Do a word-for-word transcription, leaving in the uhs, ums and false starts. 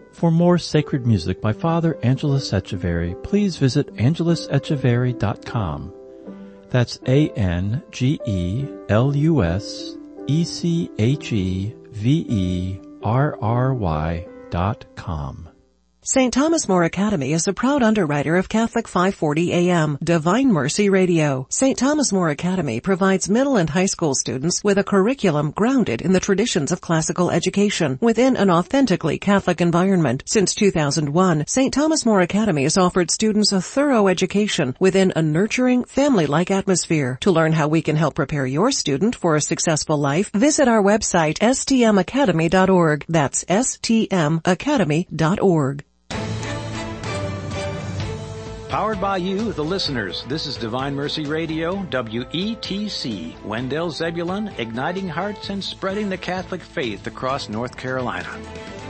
For more sacred music by Father Angelus Echeverry, please visit angelus echeverry dot com. That's A N G E L U S E C H E V E R R Y dot com. Saint Thomas More Academy is a proud underwriter of Catholic five forty A M, Divine Mercy Radio. Saint Thomas More Academy provides middle and high school students with a curriculum grounded in the traditions of classical education within an authentically Catholic environment. Since two thousand one, Saint Thomas More Academy has offered students a thorough education within a nurturing, family-like atmosphere. To learn how we can help prepare your student for a successful life, visit our website, s t m academy dot org. That's s t m academy dot org. Powered by you, the listeners. This is Divine Mercy Radio, W E T C, Wendell Zebulon, igniting hearts and spreading the Catholic faith across North Carolina.